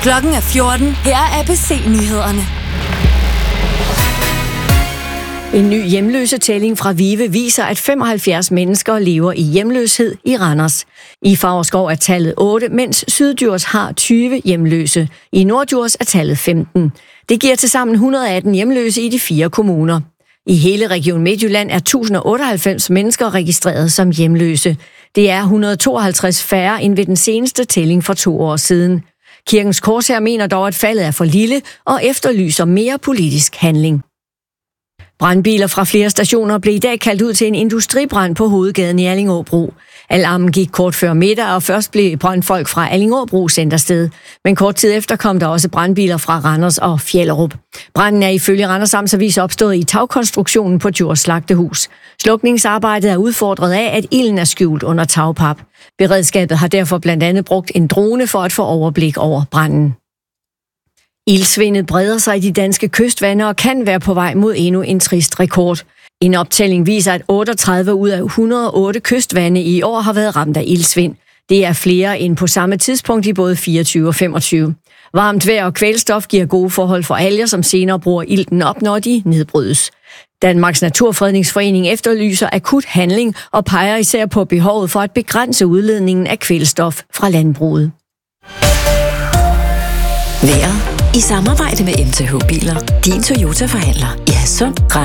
Klokken er 14. Her er ABC-nyhederne. En ny hjemløsetælling fra VIVE viser, at 75 mennesker lever i hjemløshed i Randers. I Favrskov er tallet 8, mens Syddjurs har 20 hjemløse. I Norddjurs er tallet 15. Det giver tilsammen 118 hjemløse i de 4 kommuner. I hele Region Midtjylland er 1098 mennesker registreret som hjemløse. Det er 152 færre end ved den seneste tælling for 2 år siden. Kirkens Korshær mener dog, at faldet er for lille og efterlyser mere politisk handling. Brandbiler fra flere stationer blev i dag kaldt ud til en industribrand på hovedgaden i Allingåbro. Alarmen gik kort før middag, og først blev brandfolk fra Allingåbro sendt afsted. Men kort tid efter kom der også brandbiler fra Randers og Fjellerup. Branden er ifølge Randers Amtsavis opstået i tagkonstruktionen på Djurs Slagtehus. Slukningsarbejdet er udfordret af, at ilden er skjult under tagpap. Beredskabet har derfor blandt andet brugt en drone for at få overblik over branden. Ildsvindet breder sig i de danske kystvande og kan være på vej mod endnu en trist rekord. En optælling viser, at 38 ud af 108 kystvande i år har været ramt af ildsvind. Det er flere end på samme tidspunkt i både 24 og 25. Varmt vejr og kvælstof giver gode forhold for alger, som senere bruger ilten op, når de nedbrydes. Danmarks Naturfredningsforening efterlyser akut handling og peger især på behovet for at begrænse udledningen af kvælstof fra landbruget. Vejret i samarbejde med MTH Biler, din Toyota-forhandler i Hadsund.